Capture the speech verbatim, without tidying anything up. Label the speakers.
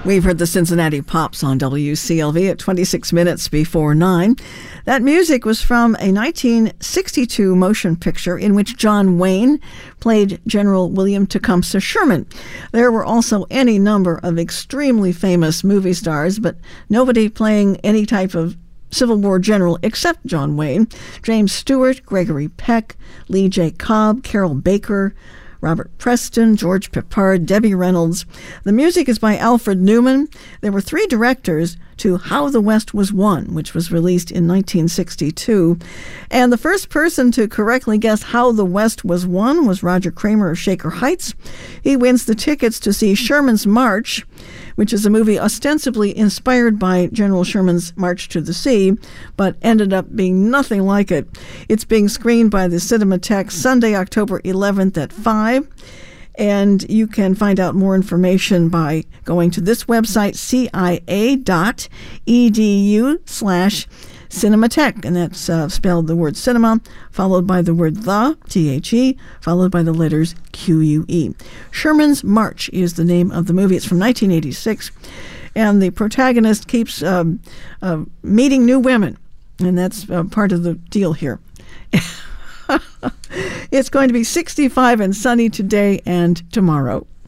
Speaker 1: We've heard the Cincinnati Pops on W C L V at twenty-six minutes before nine. That music was from a nineteen sixty-two motion picture in which John Wayne played General William Tecumseh Sherman. There were also any number of extremely famous movie stars, but nobody playing any type of Civil War general except John Wayne. James Stewart, Gregory Peck, Lee J. Cobb, Carol Baker, Robert Preston, George Peppard, Debbie Reynolds. The music is by Alfred Newman. There were three directors to How the West Was Won, which was released in nineteen sixty-two. And the first person to correctly guess how the West was won was Roger Kramer of Shaker Heights. He wins the tickets to see Sherman's March, which is a movie ostensibly inspired by General Sherman's March to the Sea, but ended up being nothing like it. It's being screened by the Cinematheque Sunday, October eleventh at five. And you can find out more information by going to this website, C I A dot E D U slash Cinematheque. And that's uh, spelled the word cinema, followed by the word the, T H E, followed by the letters Q U E. Sherman's March is the name of the movie. It's from nineteen eighty-six. And the protagonist keeps um, uh, meeting new women. And that's uh, part of the deal here. It's going to be sixty-five and sunny today and tomorrow.